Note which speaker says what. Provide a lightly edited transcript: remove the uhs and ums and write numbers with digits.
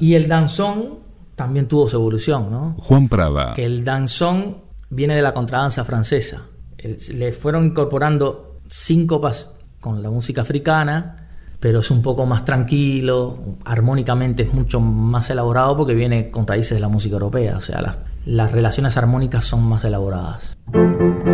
Speaker 1: Y el danzón también tuvo su evolución, ¿no?
Speaker 2: Juan Prada.
Speaker 1: Que el danzón viene de la contradanza francesa. Le fueron incorporando síncopas con la música africana, pero es un poco más tranquilo, armónicamente es mucho más elaborado porque viene con raíces de la música europea, o sea, las relaciones armónicas son más elaboradas.